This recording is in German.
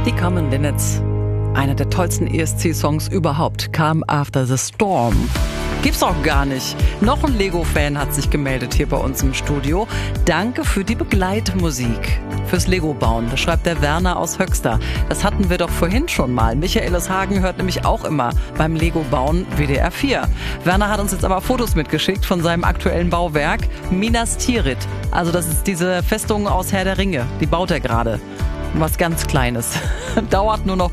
Die Common Linnets, einer der tollsten ESC-Songs überhaupt, Calm After the Storm. Gibt's auch gar nicht. Noch ein Lego-Fan hat sich gemeldet hier bei uns im Studio. Danke für die Begleitmusik. Fürs Lego-Bauen. Das schreibt der Werner aus Höxter. Das hatten wir doch vorhin schon mal. Michael aus Hagen hört nämlich auch immer beim Lego-Bauen WDR 4. Werner hat uns jetzt aber Fotos mitgeschickt von seinem aktuellen Bauwerk. Minas Tirith. Also das ist diese Festung aus Herr der Ringe. Die baut er gerade. Was ganz Kleines. Dauert nur noch